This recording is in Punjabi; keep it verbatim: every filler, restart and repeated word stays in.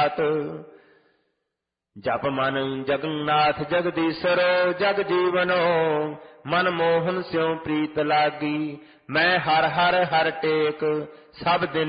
ਰਾਤ। ਜਪ ਮਨ ਜਗन्नाथ ਜਗਦੀਸ਼ਰ ਜਗ ਜੀਵਨੋ, ਮਨ ਮੋਹਨ ਸਿਉ ਪ੍ਰੀਤ ਲਾਗੀ। ਮੈਂ ਹਰ ਹਰ ਹਰ ਟੇਕ ਸਭ ਦਿਨ